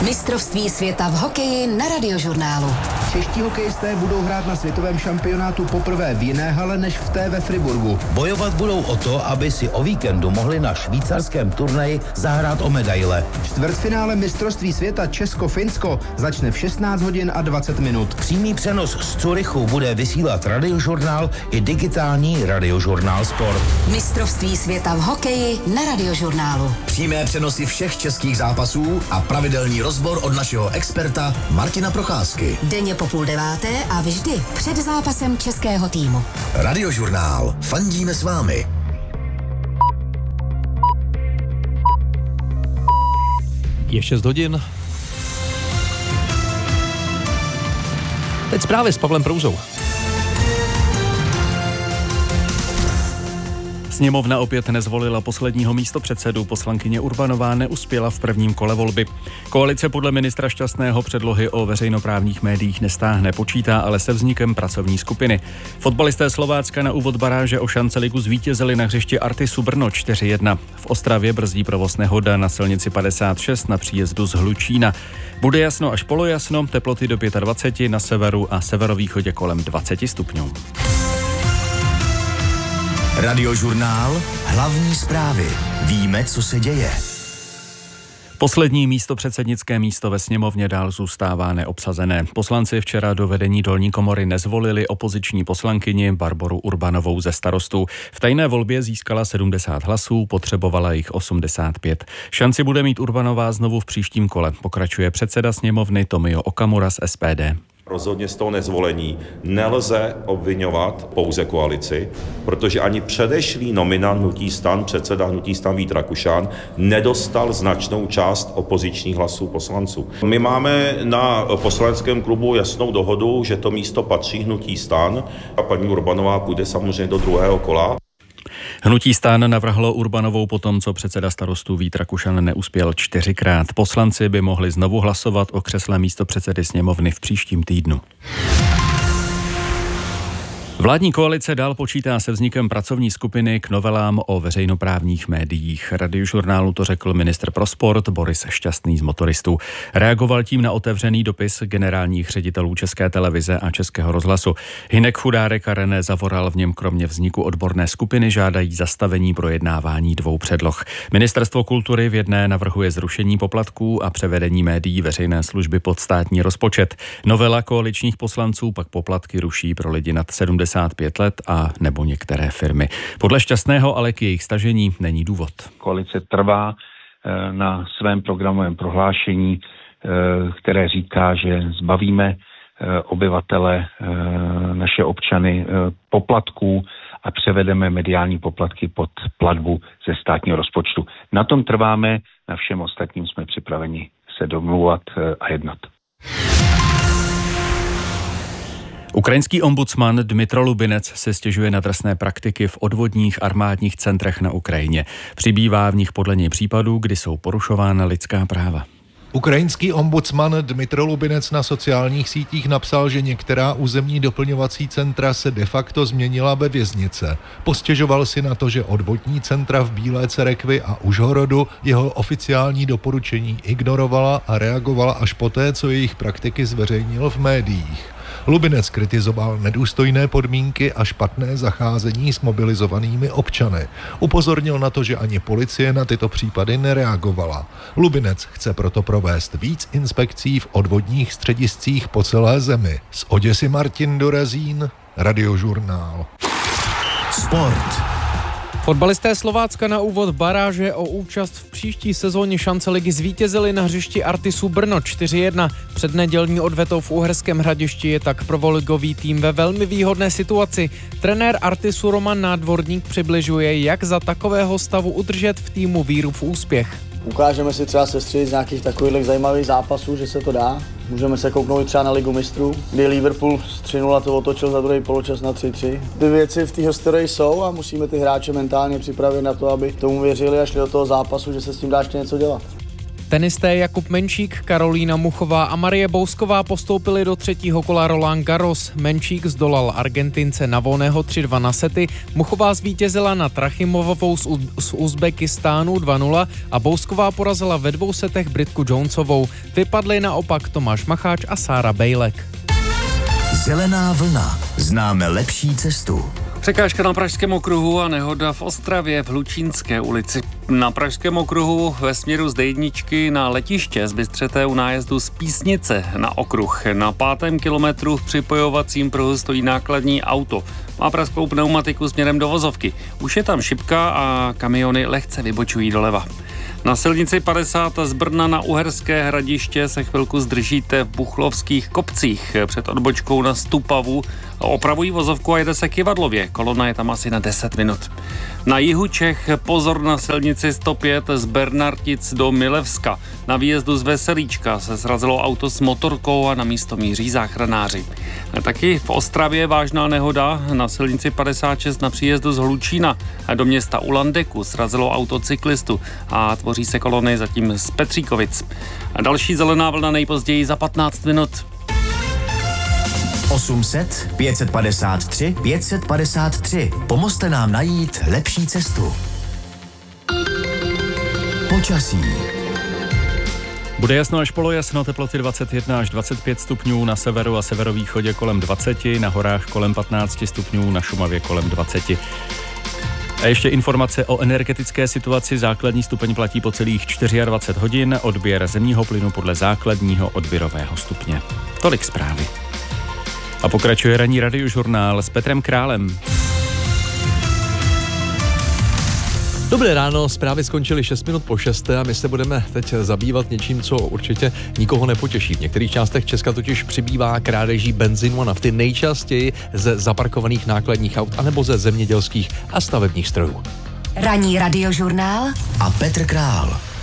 Mistrovství světa v hokeji na Radiožurnálu. Čeští hokejisté budou hrát na světovém šampionátu poprvé v jiné hale než v té ve Friburgu. Bojovat budou o to, aby si o víkendu mohli na švýcarském turnaji zahrát o medaile. Čtvrtfinále mistrovství světa Česko-Finsko začne v 16 hodin a 20 minut. Přímý přenos z Curychu bude vysílat Radiožurnál i digitální Radiožurnál Sport. Mistrovství světa v hokeji na Radiožurnálu. Přímé přenosy všech českých zápasů a pravidelný rozbor od našeho experta Martina Procházky. Denně po 8:30 a vždy před zápasem českého týmu. Radiožurnál. Fandíme s vámi. Je 6 hodin. Teď zprávy s Pavlem Prouzou. Sněmovna opět nezvolila posledního místopředsedu. Poslankyně Urbanová neuspěla v prvním kole volby. Koalice podle ministra Šťastného předlohy o veřejnoprávních médiích nestáhne, počítá ale se vznikem pracovní skupiny. Fotbalisté Slovácka na úvod baráže o šanceligu zvítězili na hřišti Artisu Brno 4-1. V Ostravě brzdí provoz nehoda na silnici 56 na příjezdu z Hlučína. Bude jasno až polojasno, teploty do 25, na severu a severovýchodě kolem 20 stupňů. Radiožurnál. Hlavní zprávy. Víme, co se děje. Poslední místopředsednické místo ve sněmovně dál zůstává neobsazené. Poslanci včera do vedení dolní komory nezvolili opoziční poslankyni Barboru Urbanovou ze Starostů. V tajné volbě získala 70 hlasů, potřebovala jich 85. Šanci bude mít Urbanová znovu v příštím kole, pokračuje předseda sněmovny Tomio Okamura z SPD. Rozhodně z toho nezvolení nelze obviňovat pouze koalici, protože ani předešlý nominant hnutí STAN, předseda hnutí STAN Vít Rakušan, nedostal značnou část opozičních hlasů poslanců. My máme na poslaneckém klubu jasnou dohodu, že to místo patří hnutí STAN a paní Urbanová půjde samozřejmě do druhého kola. Hnutí STAN navrhlo Urbanovou potom, co předseda Starostů Vít Rakušan neuspěl 4krát. Poslanci by mohli znovu hlasovat o křesle místopředsedy sněmovny v příštím týdnu. Vládní koalice dál počítá se vznikem pracovní skupiny k novelám o veřejnoprávních médiích. Radiožurnálu to řekl ministr pro sport Boris Šťastný z Motoristů. Reagoval tím na otevřený dopis generálních ředitelů České televize a Českého rozhlasu. Hynek Chudárek a René Zavoral v něm kromě vzniku odborné skupiny žádají zastavení projednávání 2 předloh. Ministerstvo kultury v jedné navrhuje zrušení poplatků a převedení médií veřejné služby pod státní rozpočet. Novela koaličních poslanců pak poplatky ruší pro lidi nad 75 let a nebo některé firmy. Podle Šťastného ale k jejich stažení není důvod. Koalice trvá na svém programovém prohlášení, které říká, že zbavíme obyvatele, naše občany poplatků a převedeme mediální poplatky pod platbu ze státního rozpočtu. Na tom trváme, na všem ostatním jsme připraveni se domlouvat a jednat. Ukrajinský ombudsman Dmytro Lubinec se stěžuje na drsné praktiky v odvodních armádních centrech na Ukrajině. Přibývá v nich podle něj případů, kdy jsou porušována lidská práva. Ukrajinský ombudsman Dmytro Lubinec na sociálních sítích napsal, že některá územní doplňovací centra se de facto změnila ve věznice. Postěžoval si na to, že odvodní centra v Bílé Cerekvi a Užhorodu jeho oficiální doporučení ignorovala a reagovala až poté, co jejich praktiky zveřejnil v médiích. Lubinec kritizoval nedůstojné podmínky a špatné zacházení s mobilizovanými občany. Upozornil na to, že ani policie na tyto případy nereagovala. Lubinec chce proto provést víc inspekcí v odvodních střediscích po celé zemi. Z Oděsy Martin Dorazín, Radiožurnál. Sport. Fotbalisté Slovácka na úvod baráže o účast v příští sezóně šanceligy zvítězili na hřišti Artisu Brno 4-1. Před nedělní odvetou v Uherském Hradišti je tak prvoligový tým ve velmi výhodné situaci. Trenér Artisu Roman Nádvorník přibližuje, jak za takového stavu udržet v týmu víru v úspěch. Ukážeme si třeba sestřilit z nějakých takových zajímavých zápasů, že se to dá. Můžeme se kouknout třeba na Ligu mistrů, kdy Liverpool z 3-0 to otočil za druhý poločas na 3-3. Ty věci v té historii jsou a musíme ty hráče mentálně připravit na to, aby tomu věřili a šli do toho zápasu, že se s tím dá ještě něco dělat. Tenisté Jakub Menčík, Karolína Muchová a Marie Bousková postoupili do třetího kola Roland Garros. Menčík zdolal Argentince Navóneho 3-2 na sety, Muchová zvítězila nad Trachimovovou z Uzbekistánu 2-0 a Bousková porazila ve 2 setech Britku Jonesovou. Vypadly naopak Tomáš Macháč a Sára Bejlek. Zelená vlna. Známe lepší cestu. Překážka na Pražském okruhu a nehoda v Ostravě v Hlučínské ulici. Na Pražském okruhu ve směru z D1 na letiště zbystřete u nájezdu z Písnice na okruh. Na 5. kilometru v připojovacím pruhu stojí nákladní auto. Má prasklou pneumatiku směrem do vozovky. Už je tam šipka a kamiony lehce vybočují doleva. Na silnici 50 z Brna na Uherské Hradiště se chvilku zdržíte v Buchlovských kopcích. Před odbočkou na Stupavu opravují vozovku a jede se Kyvadlově. Kolona je tam asi na 10 minut. Na jihu Čech pozor na silnici 105 z Bernartic do Milevska. Na výjezdu z Veselíčka se srazilo auto s motorkou a na místo míří záchranáři. Taky v Ostravě vážná nehoda. Na silnici 56 na příjezdu z Hlučína do města u Landeku srazilo auto cyklistu a tvoří se kolony zatím z Petříkovic. A další zelená vlna nejpozději za 15 minut. 800 553 553. Pomozte nám najít lepší cestu. Počasí. Bude jasno až polojasno, teploty 21 až 25 stupňů, na severu a severovýchodě kolem 20, na horách kolem 15 stupňů, na Šumavě kolem 20. A ještě informace o energetické situaci. Základní stupeň platí po celých 24 hodin, odběr zemního plynu podle základního odběrového stupně. Tolik zprávy. A pokračuje ranní radiožurnál s Petrem Králem. Dobré ráno, zprávy skončily 6 minut po 6 a my se budeme teď zabývat něčím, co určitě nikoho nepotěší. V některých částech Česka totiž přibývá krádeží benzínu a nafty, nejčastěji ze zaparkovaných nákladních aut anebo ze zemědělských a stavebních strojů. Ranní radiožurnál a Petr Král.